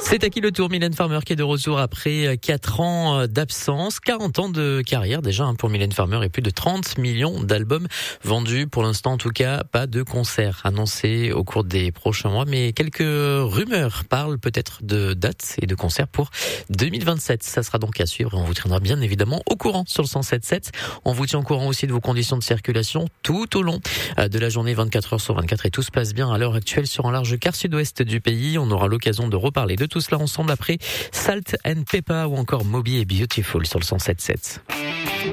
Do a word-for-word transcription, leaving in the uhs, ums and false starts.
C'est à qui le tour? Mylène Farmer qui est de retour après quatre ans d'absence, quarante ans de carrière déjà pour Mylène Farmer et plus de trente millions d'albums vendus. Pour l'instant, en tout cas, pas de concert annoncé au cours des prochains mois, mais quelques rumeurs parlent peut-être de dates et de concerts pour deux mille vingt-sept. Ça sera donc à suivre et on vous tiendra bien évidemment au courant sur le cent sept virgule sept. On vous tient au courant aussi de vos conditions de circulation tout au long de la journée, vingt-quatre heures sur vingt-quatre, et tout se passe bien à l'heure actuelle sur un large quart sud-ouest du pays. On aura l'occasion de reparler de tout cela ensemble après Salt and Pepper ou encore Moby et Beautiful sur le cent sept virgule sept.